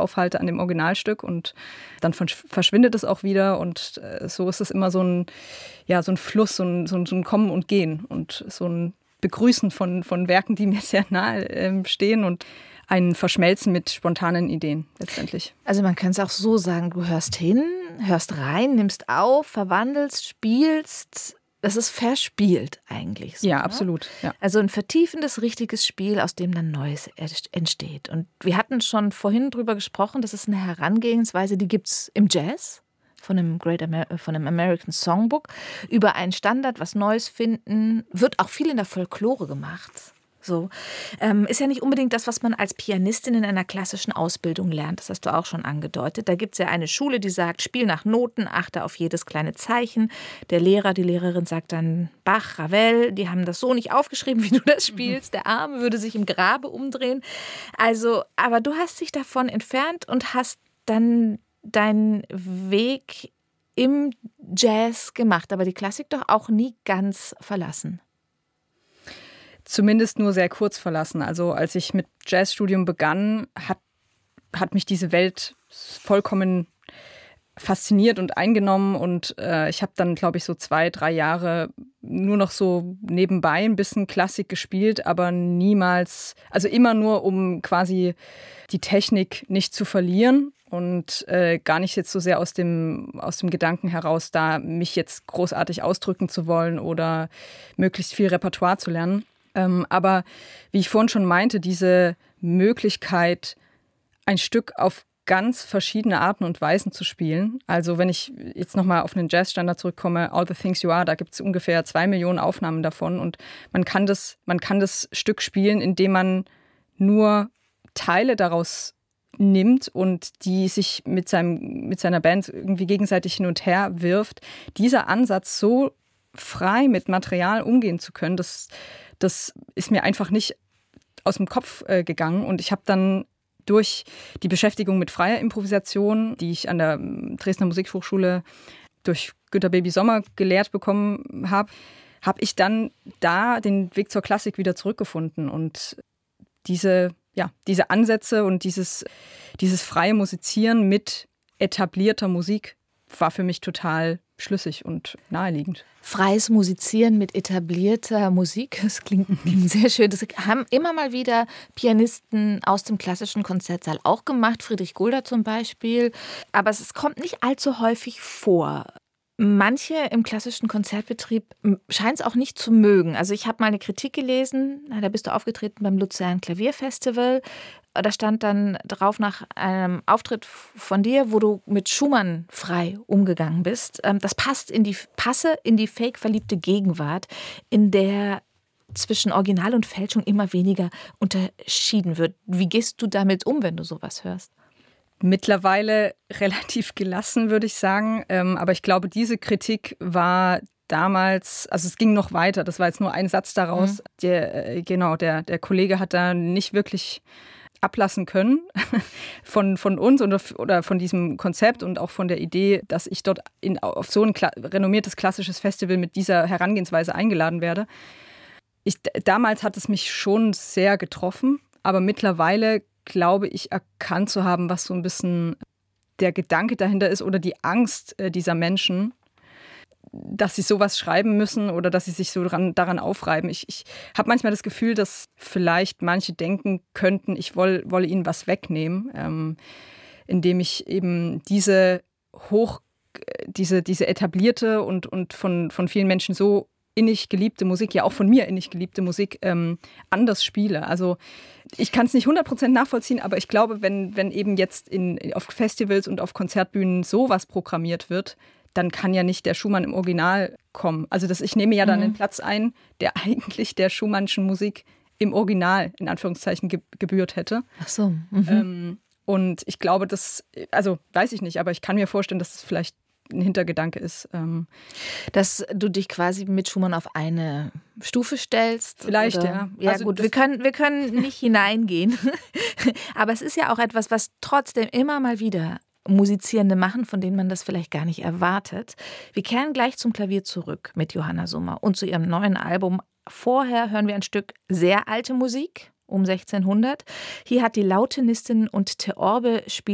aufhalte an dem Originalstück und dann verschwindet es auch wieder und so ist es immer so ein Fluss, so ein Kommen und Gehen und so ein Begrüßen von Werken, die mir sehr nahe stehen und ein Verschmelzen mit spontanen Ideen letztendlich. Also man kann es auch so sagen, du hörst hin, hörst rein, nimmst auf, verwandelst, spielst. Das ist verspielt eigentlich. So, ja, ne? absolut. Ja. Also ein vertiefendes, richtiges Spiel, aus dem dann Neues entsteht. Und wir hatten schon vorhin drüber gesprochen, das ist eine Herangehensweise, die gibt es im Jazz. Von dem American Songbook, über einen Standard, was Neues finden, wird auch viel in der Folklore gemacht. So. Ist ja nicht unbedingt das, was man als Pianistin in einer klassischen Ausbildung lernt. Das hast du auch schon angedeutet. Da gibt es ja eine Schule, die sagt, spiel nach Noten, achte auf jedes kleine Zeichen. Der Lehrer, die Lehrerin sagt dann, Bach, Ravel, die haben das so nicht aufgeschrieben, wie du das spielst. Der Arme würde sich im Grabe umdrehen. Also, aber du hast dich davon entfernt und hast dann deinen Weg im Jazz gemacht, aber die Klassik doch auch nie ganz verlassen. Zumindest nur sehr kurz verlassen. Also als ich mit Jazzstudium begann, hat mich diese Welt vollkommen fasziniert und eingenommen und ich habe dann, glaube ich, so 2-3 Jahre nur noch so nebenbei ein bisschen Klassik gespielt, aber niemals, also immer nur, um quasi die Technik nicht zu verlieren und gar nicht jetzt so sehr aus dem Gedanken heraus, da mich jetzt großartig ausdrücken zu wollen oder möglichst viel Repertoire zu lernen. Aber wie ich vorhin schon meinte, diese Möglichkeit, ein Stück auf ganz verschiedene Arten und Weisen zu spielen. Also wenn ich jetzt nochmal auf einen Jazzstandard zurückkomme, All the Things You Are, da gibt es ungefähr 2 Millionen Aufnahmen davon und man kann das Stück spielen, indem man nur Teile daraus nimmt und die sich mit seiner Band irgendwie gegenseitig hin und her wirft. Dieser Ansatz, so frei mit Material umgehen zu können, das ist mir einfach nicht aus dem Kopf gegangen und ich habe dann durch die Beschäftigung mit freier Improvisation, die ich an der Dresdner Musikhochschule durch Günter Baby Sommer gelehrt bekommen habe ich dann da den Weg zur Klassik wieder zurückgefunden und diese Ansätze und dieses freie Musizieren mit etablierter Musik war für mich total schlüssig und naheliegend. Freies Musizieren mit etablierter Musik, das klingt sehr schön. Das haben immer mal wieder Pianisten aus dem klassischen Konzertsaal auch gemacht, Friedrich Gulda zum Beispiel. Aber es kommt nicht allzu häufig vor. Manche im klassischen Konzertbetrieb scheinen es auch nicht zu mögen. Also ich habe mal eine Kritik gelesen, da bist du aufgetreten beim Luzern Klavierfestival. Da stand dann drauf nach einem Auftritt von dir, wo du mit Schumann frei umgegangen bist. Das passe in die fake-verliebte Gegenwart, in der zwischen Original und Fälschung immer weniger unterschieden wird. Wie gehst du damit um, wenn du sowas hörst? Mittlerweile relativ gelassen, würde ich sagen. Aber ich glaube, diese Kritik war damals, also es ging noch weiter. Das war jetzt nur ein Satz daraus. Der Kollege hat da nicht wirklich ablassen können von uns oder von diesem Konzept und auch von der Idee, dass ich dort auf so ein renommiertes klassisches Festival mit dieser Herangehensweise eingeladen werde. Damals hat es mich schon sehr getroffen, aber mittlerweile glaube ich erkannt zu haben, was so ein bisschen der Gedanke dahinter ist oder die Angst dieser Menschen, dass sie sowas schreiben müssen oder dass sie sich so daran aufreiben. Ich habe manchmal das Gefühl, dass vielleicht manche denken könnten, ich wolle ihnen was wegnehmen, indem ich eben diese etablierte und von vielen Menschen so innig geliebte Musik, ja auch von mir innig geliebte Musik, anders spiele. Also ich kann es nicht 100% nachvollziehen, aber ich glaube, wenn eben jetzt auf Festivals und auf Konzertbühnen sowas programmiert wird, dann kann ja nicht der Schumann im Original kommen. Also ich nehme ja dann einen Platz ein, der eigentlich der Schumannschen Musik im Original, in Anführungszeichen, gebührt hätte. Ach so. Und ich glaube, weiß ich nicht, aber ich kann mir vorstellen, dass das vielleicht ein Hintergedanke ist. Dass du dich quasi mit Schumann auf eine Stufe stellst? Vielleicht, oder? ja. Ja also gut, wir können nicht hineingehen. Aber es ist ja auch etwas, was trotzdem immer mal wieder Musizierende machen, von denen man das vielleicht gar nicht erwartet. Wir kehren gleich zum Klavier zurück mit Johanna Summer und zu ihrem neuen Album. Vorher hören wir ein Stück sehr alte Musik um 1600. Hier hat die Lautenistin und Theorbe